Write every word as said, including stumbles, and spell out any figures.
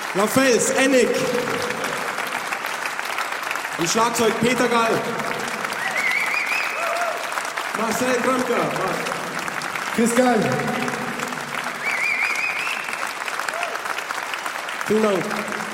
Lafels, Ennick. Am Schlagzeug Peter Gall. Marcel Grömker. Chris Gall. Vielen Dank.